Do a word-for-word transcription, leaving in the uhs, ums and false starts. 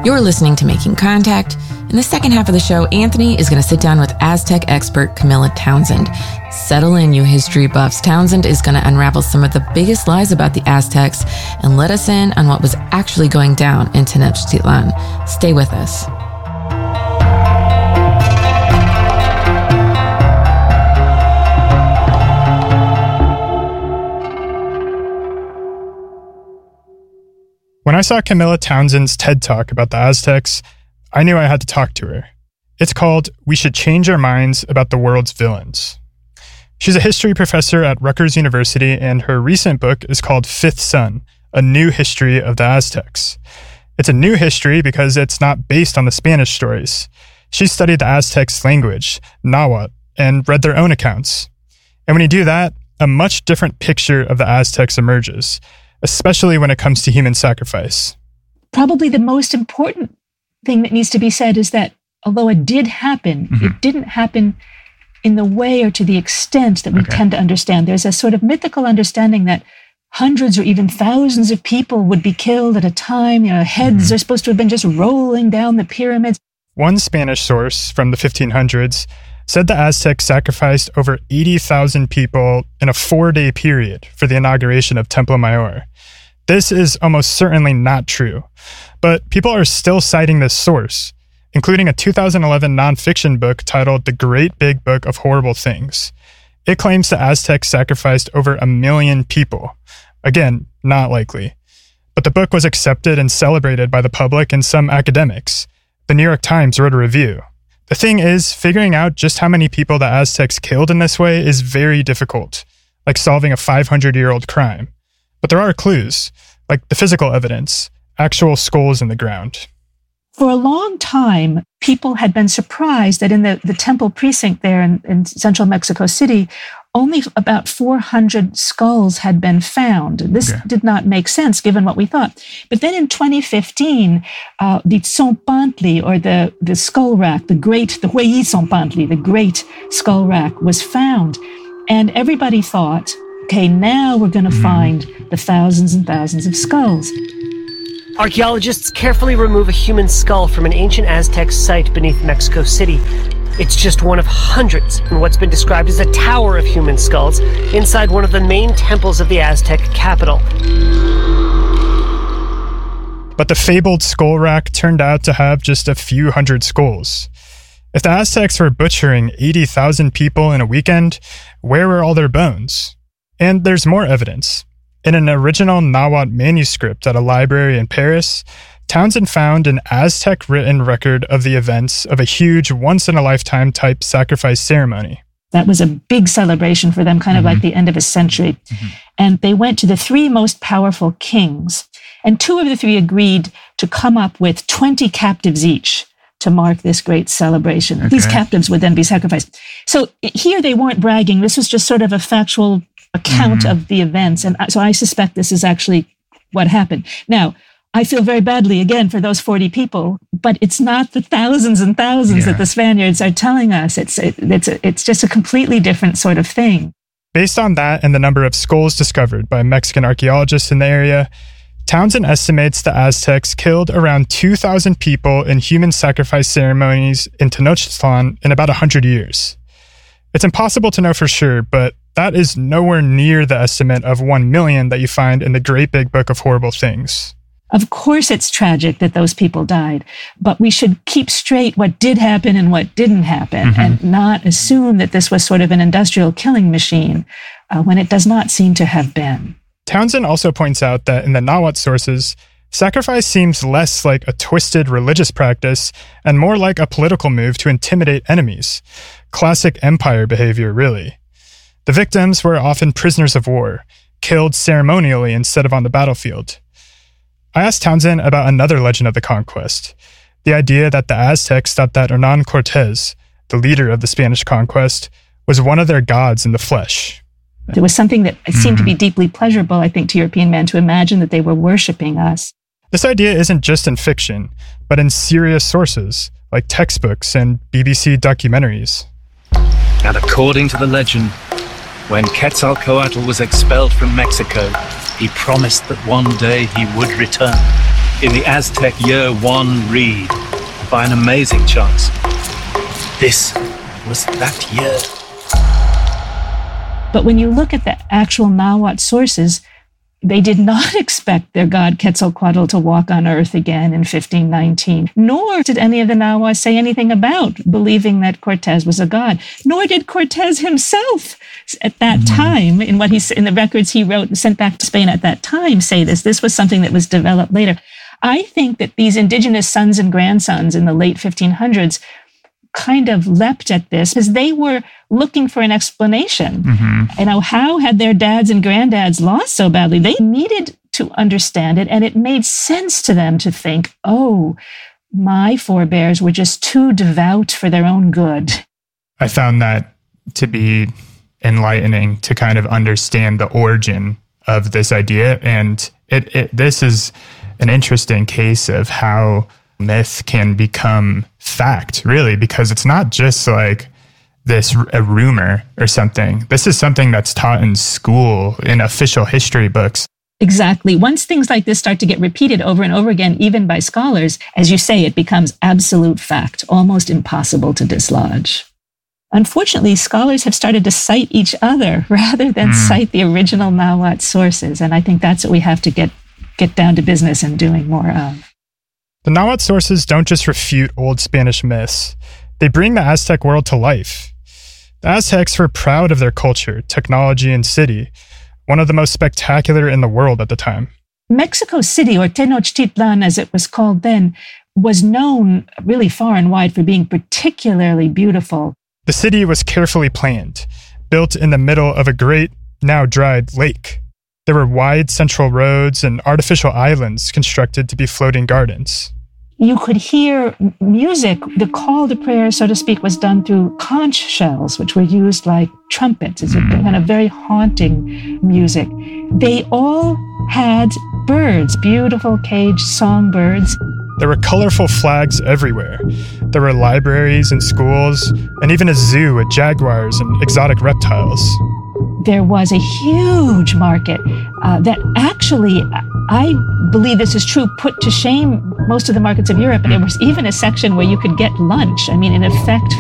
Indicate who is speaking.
Speaker 1: You're listening to Making Contact. In the second half of the show, Anthony is going to sit down with Aztec expert Camilla Townsend. Settle in, you history buffs. Townsend is going to unravel some of the biggest lies about the Aztecs and let us in on what was actually going down in Tenochtitlan. Stay with us.
Speaker 2: When I saw Camilla Townsend's TED Talk about the Aztecs, I knew I had to talk to her. It's called We Should Change Our Minds About the World's Villains. She's a history professor at Rutgers University, and her recent book is called Fifth Sun, A New History of the Aztecs. It's a new history because it's not based on the Spanish stories. She studied the Aztecs' language, Nahuatl, and read their own accounts. And when you do that, a much different picture of the Aztecs emerges, especially when it comes to human sacrifice.
Speaker 3: Probably the most important thing that needs to be said is that although it did happen, mm-hmm. it didn't happen in the way or to the extent that we okay. tend to understand. There's a sort of mythical understanding that hundreds or even thousands of people would be killed at a time. You know, heads mm-hmm. are supposed to have been just rolling down the pyramids.
Speaker 2: One Spanish source from the fifteen hundreds said the Aztecs sacrificed over eighty thousand people in a four-day period for the inauguration of Templo Mayor. This is almost certainly not true, but people are still citing this source, including a two thousand eleven nonfiction book titled The Great Big Book of Horrible Things. It claims the Aztecs sacrificed over a million people. Again, not likely. But the book was accepted and celebrated by the public and some academics. The New York Times wrote a review. The thing is, figuring out just how many people the Aztecs killed in this way is very difficult, like solving a five hundred year old crime. But there are clues, like the physical evidence, actual skulls in the ground.
Speaker 3: For a long time, people had been surprised that in the, the temple precinct there in, in central Mexico City, only about four hundred skulls had been found. This okay. did not make sense given what we thought. But then in twenty fifteen, uh, the Tzompantli, or the, the skull rack, the great, the Hueyi Tzompantli, the great skull rack, was found. And everybody thought, okay, now we're going to mm. find the thousands and thousands of skulls.
Speaker 4: Archaeologists carefully remove a human skull from an ancient Aztec site beneath Mexico City. It's just one of hundreds in what's been described as a tower of human skulls inside one of the main temples of the Aztec capital.
Speaker 2: But the fabled skull rack turned out to have just a few hundred skulls. If the Aztecs were butchering eighty thousand people in a weekend, where were all their bones? And there's more evidence. In an original Nahuatl manuscript at a library in Paris, Townsend found an Aztec-written record of the events of a huge once-in-a-lifetime type sacrifice ceremony.
Speaker 3: That was a big celebration for them, kind of mm-hmm. like the end of a century. Mm-hmm. And they went to the three most powerful kings, and two of the three agreed to come up with twenty captives each to mark this great celebration. Okay. These captives would then be sacrificed. So here they weren't bragging. This was just sort of a factual account mm-hmm. of the events. And so I suspect this is actually what happened. Now, I feel very badly, again, for those forty people, but it's not the thousands and thousands yeah. that the Spaniards are telling us. It's it, it's a, it's just a completely different sort of thing.
Speaker 2: Based on that and the number of skulls discovered by Mexican archaeologists in the area, Townsend estimates the Aztecs killed around two thousand people in human sacrifice ceremonies in Tenochtitlan in about one hundred years. It's impossible to know for sure, but that is nowhere near the estimate of one million that you find in the Great Big Book of Horrible Things.
Speaker 3: Of course it's tragic that those people died, but we should keep straight what did happen and what didn't happen, mm-hmm. and not assume that this was sort of an industrial killing machine uh, when it does not seem to have been.
Speaker 2: Townsend also points out that in the Nahuatl sources, sacrifice seems less like a twisted religious practice and more like a political move to intimidate enemies. Classic empire behavior, really. The victims were often prisoners of war, killed ceremonially instead of on the battlefield. I asked Townsend about another legend of the conquest, the idea that the Aztecs thought that Hernán Cortés, the leader of the Spanish conquest, was one of their gods in the flesh.
Speaker 3: It was something that seemed mm-hmm. to be deeply pleasurable, I think, to European men to imagine that they were worshiping us.
Speaker 2: This idea isn't just in fiction, but in serious sources, like textbooks and B B C documentaries.
Speaker 5: And according to the legend, when Quetzalcoatl was expelled from Mexico, he promised that one day he would return. in the Aztec Year One read, by an amazing chance, this was that year.
Speaker 3: But when you look at the actual Nahuatl sources, they did not expect their god Quetzalcoatl to walk on earth again in fifteen nineteen, nor did any of the Nahuatl say anything about believing that Cortez was a god, nor did Cortez himself at that mm-hmm. time, in what he in the records he wrote and sent back to Spain at that time, say this. This was something that was developed later. I think that these indigenous sons and grandsons in the late fifteen hundreds kind of leapt at this because they were looking for an explanation. Mm-hmm. You know, how had their dads and granddads lost so badly? They needed to understand it, and it made sense to them to think, oh, my forebears were just too devout for their own good.
Speaker 2: I found that to be enlightening to kind of understand the origin of this idea. And it, it this is an interesting case of how myth can become fact, really, because it's not just like this a rumor or something. This is something that's taught in school, in official history books.
Speaker 3: Exactly. Once things like this start to get repeated over and over again, even by scholars, as you say, it becomes absolute fact, almost impossible to dislodge. Unfortunately, scholars have started to cite each other rather than mm. cite the original Nahuatl sources, and I think that's what we have to get get down to business and doing more of.
Speaker 2: The Nahuatl sources don't just refute old Spanish myths, they bring the Aztec world to life. The Aztecs were proud of their culture, technology, and city, one of the most spectacular in the world at the time.
Speaker 3: Mexico City, or Tenochtitlan as it was called then, was known really far and wide for being particularly beautiful.
Speaker 2: The city was carefully planned, built in the middle of a great, now dried lake. There were wide central roads and artificial islands constructed to be floating gardens.
Speaker 3: You could hear music. The call to prayer, so to speak, was done through conch shells, which were used like trumpets. It's a kind of very haunting music. They all had birds, beautiful caged songbirds.
Speaker 2: There were colorful flags everywhere. There were libraries and schools, and even a zoo with jaguars and exotic reptiles.
Speaker 3: There was a huge market uh, that actually, I believe this is true, put to shame most of the markets of Europe. And there was even a section where you could get lunch. I mean, in effect,